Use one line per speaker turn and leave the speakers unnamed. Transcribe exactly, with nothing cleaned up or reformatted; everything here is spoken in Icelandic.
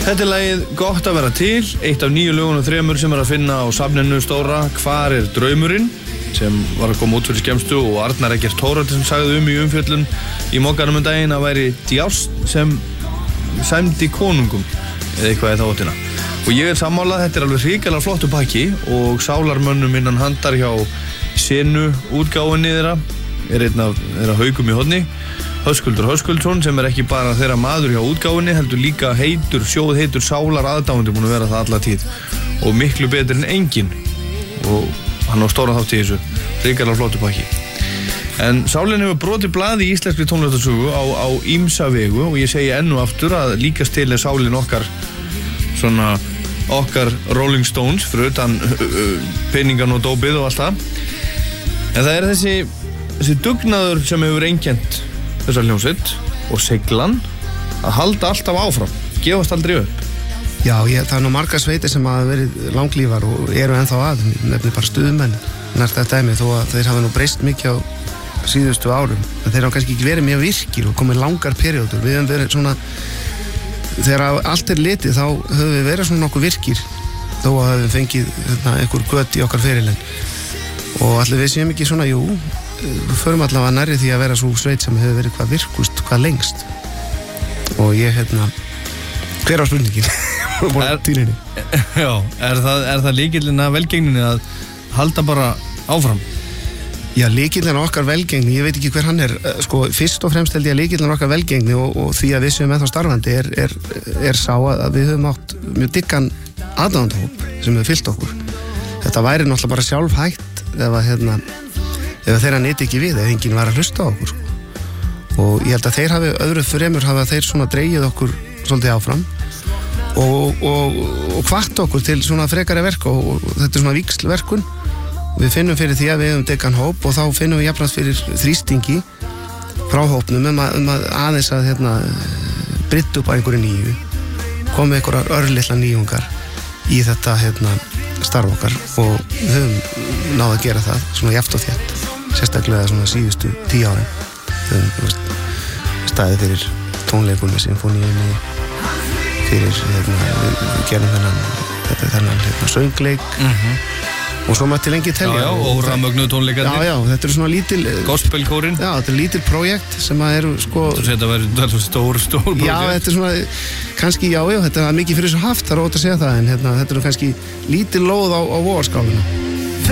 Þetta er lagið Gott að vera til, eitt af nýju lögunum þremur sem er að finna á safninu stóra Hvar er draumurinn, sem var að koma út fyrir skemmstu og Arnar Eggert Thoroddsen sagði um í umfjöllun í Mogganum um daginn að væri djást sem sæmdi konungum eða eitthvað í þá áttina. Og ég er sammálað, þetta er alveg hrikalega flottu pakki og sálarmönnum innan handar hjá Senu útgáfunni þeirra er einn af þeirra Haukum í horni. Höskuldur Höskuldsson sem er ekki bara þeirra maður hjá útgáfunni, heldur líka heitur, sjóð heitur sálar aðdáandi búin að vera það alla tíð og miklu betur en engin og hann á stóran þátt í þessu hrikalega flottu pakki. En sálin hefur brotið blað í íslenskri tónlistarsögu á, á ýmsa vegu og ég segi enn og aftur að líkast til er sálin okkar svona okkar Rolling Stones fyrir utan uh, peningan og dópið og allt það. En það er þessi, þessi dugnaður sem hefur einkennt þessar hljómsveit og seglan að halda alltaf áfram, gefast aldrei upp.
Já, ég, það er nú margar sveitir sem hafa verið langlífar og eru ennþá að, nefnir bara stuðmenn nært þetta dæmi, þó að þeir hafa nú breyst mikið á síðustu árum, en þeir hafa kannski ekki verið mjög virkir og komið langar periódur. Við höfum verið svona, þegar allt er litið þá höfum við verið svona nokkuð virkir, þó að höfum fengið hérna, einhver gött í okkar ferilinn. Og allir við séum ekki svona, jú, við förum allavega nærri því að vera svo sveit sem hefur verið hvað virkust, hvað lengst. Og ég, hérna, hver á spurningin?
Er, já, er það, er það lykillinn að velgengninni að halda bara áfram?
Já, lykillinn að okkar velgengni, ég veit ekki hver hann er, sko, fyrst og fremst held ég að lykillinn að okkar velgengni og, og því að við séum ennþá starfandi er, er, er sá að við höfum átt mjög dyggan aðdáendahóp sem hefur fyllt okkur. Þetta væri náttúrulega bara sjálf hægt ef að, hérna, ef þeirra nyti ekki við, ef enginn var að hlusta á okkur sko. Og ég held að þeir hafi öðru fremur hafa þeir svona dreigið okkur svolítið áfram og, og, og hvart okkur til svona frekari verk og, og þetta er svona víxlverkun. Við finnum fyrir því að við hefum degan hóp og þá finnum við jafnast fyrir þrýstingi frá hópnum um að, um að aðeins að hérna, brytta upp á einhverju nýju, komið einhverjar örlitla nýjungar í þetta hérna, starf okkar og við höfum náð að gera það svona jafnt og þétt, sérstaklega svona síðustu tíu árin. Við höfum staðið fyrir tónleikum með sinfóníunni, fyrir hérna, við gerum þennan, þetta, þennan hérna, söngleik
mm-hmm.
og svo mætti lengi telja.
Já, já, og rafmögnuð tónleikarnir.
Já, já, þetta er svona lítil
gospelkórinn.
Já, þetta er lítil projekt sem að eru sko.
Þú segir þetta verður stór, stór projekt.
Já, þetta er svona, kannski já, já, þetta er mikið fyrir þessu haft, það er ótt að segja það, en hérna, þetta er kannski lítil lóð á, á vogarskálinu.